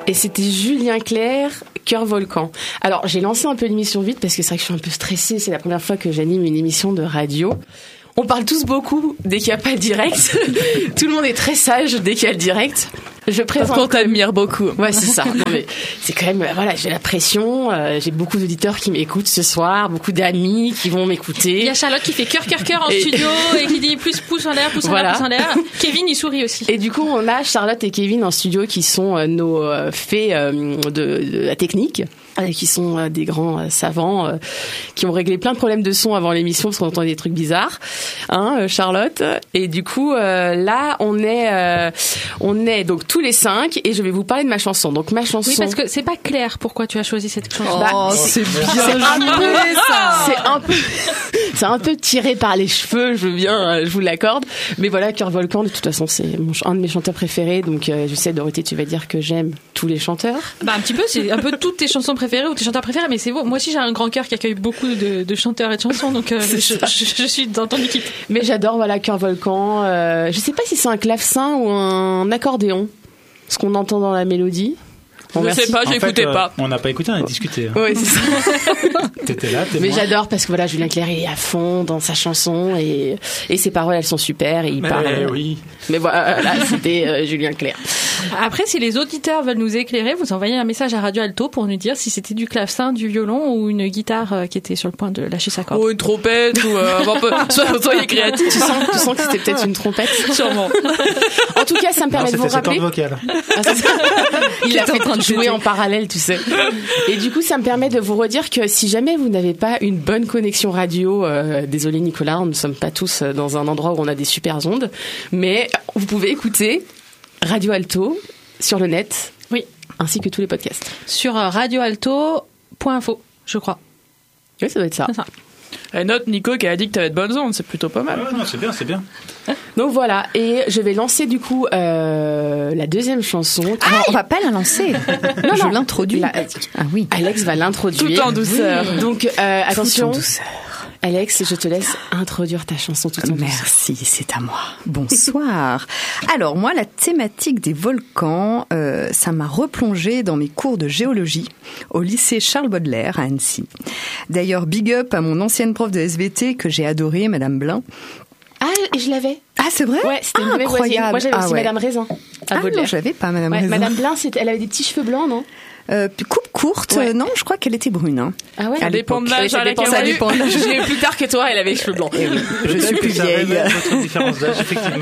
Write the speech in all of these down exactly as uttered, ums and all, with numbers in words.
Et c'était Julien Clerc, Cœur Volcan. Alors, j'ai lancé un peu l'émission vite parce que c'est vrai que je suis un peu stressée. C'est la première fois que j'anime une émission de radio. On parle tous beaucoup dès qu'il n'y a pas le direct. Tout le monde est très sage dès qu'il y a le direct. Je présente. Parce qu'on t'admire beaucoup. Ouais, c'est ça. Non, mais c'est quand même, voilà, j'ai la pression. Euh, j'ai beaucoup d'auditeurs qui m'écoutent ce soir, beaucoup d'amis qui vont m'écouter. Il y a Charlotte qui fait cœur, cœur, cœur en et... studio et qui dit plus pouce en l'air, pouce en voilà. l'air, pouce en l'air. Kevin, il sourit aussi. Et du coup, on a Charlotte et Kevin en studio qui sont euh, nos euh, fées euh, de, de la technique. Qui sont euh, des grands euh, savants euh, qui ont réglé plein de problèmes de son avant l'émission parce qu'on entendait des trucs bizarres, hein, euh, Charlotte. Et du coup, euh, là, on est, euh, on est donc tous les cinq et je vais vous parler de ma chanson. Donc ma chanson. Oui, parce que c'est pas clair pourquoi tu as choisi cette chanson. Bah, oh, c'est bien c'est un peu, ça. C'est un peu, c'est un peu tiré par les cheveux. Je veux bien, je vous l'accorde. Mais voilà, Cœur Volcan. De toute façon, c'est mon, un de mes chanteurs préférés. Donc, euh, je sais, Dorothée, tu vas dire que j'aime tous les chanteurs. Bah un petit peu, c'est un peu toutes tes chansons préférées ou tes chanteurs préférés, mais c'est bon. Moi aussi, j'ai un grand cœur qui accueille beaucoup de, de chanteurs et de chansons, donc euh, je, je, je suis dans ton équipe. Mais j'adore, voilà, Cœur Volcan. Euh, je sais pas si c'est un clavecin ou un accordéon, ce qu'on entend dans la mélodie. Bon, je merci. sais pas, j'écoutais euh, pas. On n'a pas écouté, on a discuté. Hein. Oui, c'est ça. T'étais là, t'es Mais moi. j'adore parce que voilà, Julien Clerc est à fond dans sa chanson et, et ses paroles, elles sont super et il Mais parle. oui. Mais voilà, là, c'était euh, Julien Clerc. Après, si les auditeurs veulent nous éclairer, vous envoyez un message à Radio Alto pour nous dire si c'était du clavecin, du violon ou une guitare euh, qui était sur le point de lâcher sa corde. Ou une trompette, ou euh, un peu. Soyez, soyez créatifs. Tu sens, tu sens que c'était peut-être une trompette. Sûrement. En tout cas, ça me permet non, de vous rappeler. Ah, c'est ça. Il a fait en train de jouer en parallèle, tu sais. Et du coup, ça me permet de vous redire que si jamais vous n'avez pas une bonne connexion radio, euh, désolé Nicolas, nous ne sommes pas tous dans un endroit où on a des super ondes, mais vous pouvez écouter Radio Alto sur le net, oui, ainsi que tous les podcasts. Sur radioalto point info, je crois. Oui, ça doit être ça. C'est ça. Et note Nico qui a dit que t'avais de bonnes ondes, c'est plutôt pas mal. Ouais, non, c'est bien, c'est bien. Donc voilà, et je vais lancer du coup euh, la deuxième chanson. Ah, alors, on va pas la lancer. Non, je non. l'introduis. La... Ah oui. Alex va l'introduire. Tout en douceur. Oui. Donc euh, attention. Tout en douceur. Alex, je te laisse introduire ta chanson tout en douceur. Merci, c'est à moi. Bonsoir. Alors moi, la thématique des volcans, euh, ça m'a replongée dans mes cours de géologie au lycée Charles Baudelaire à Annecy. D'ailleurs, big up à mon ancienne prof de S V T que j'ai adorée, Madame Blin. Ah, je l'avais. Ah, c'est vrai? Ouais, c'était ah, une incroyable. Moi, j'avais ah, aussi ouais. Madame Raisin à Ah Baudelaire. non, je l'avais pas, Madame ouais, Raisin. Madame Blin, c'était, elle avait des petits cheveux blancs, non? Euh, coupe courte, ouais. euh, non, je crois qu'elle était brune. Hein. Ah ouais. Ça dépend de l'âge à laquelle ça dépend de l'âge. J'ai eu plus tard que toi, elle avait les cheveux blancs. Et oui, je suis plus ça vieille. Votre différence d'âge, effectivement.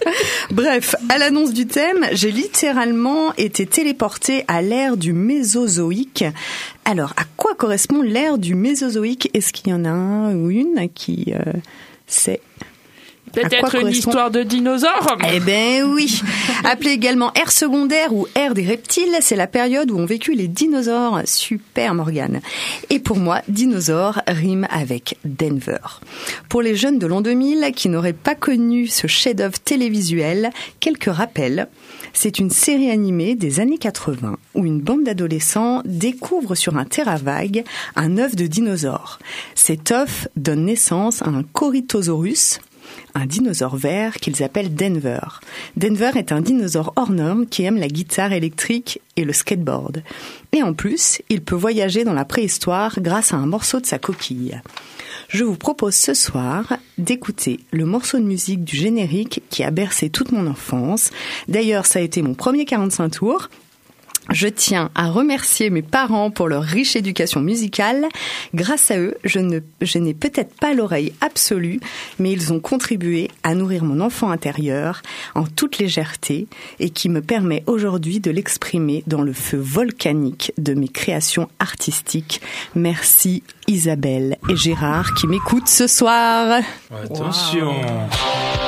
Bref, à l'annonce du thème, j'ai littéralement été téléportée à l'ère du Mésozoïque. Alors, à quoi correspond l'ère du Mésozoïque? Est-ce qu'il y en a un ou une qui euh, sait? Peut-être une histoire de dinosaures. Eh ben oui. Appelée également ère secondaire ou ère des reptiles, c'est la période où ont vécu les dinosaures. Super Morgane. Et pour moi, dinosaure rime avec Denver. Pour les jeunes de l'an deux mille qui n'auraient pas connu ce chef-d'œuvre télévisuel, quelques rappels. C'est une série animée des années quatre-vingts où une bande d'adolescents découvre sur un terrain vague un œuf de dinosaure. Cet œuf donne naissance à un Corythosaurus, un dinosaure vert qu'ils appellent Denver. Denver est un dinosaure hors norme qui aime la guitare électrique et le skateboard. Et en plus, il peut voyager dans la préhistoire grâce à un morceau de sa coquille. Je vous propose ce soir d'écouter le morceau de musique du générique qui a bercé toute mon enfance. D'ailleurs, ça a été mon premier quarante-cinq tours. Je tiens à remercier mes parents pour leur riche éducation musicale. Grâce à eux, je ne, je n'ai peut-être pas l'oreille absolue, mais ils ont contribué à nourrir mon enfant intérieur en toute légèreté et qui me permet aujourd'hui de l'exprimer dans le feu volcanique de mes créations artistiques. Merci Isabelle et Gérard qui m'écoutent ce soir. Attention. Wow.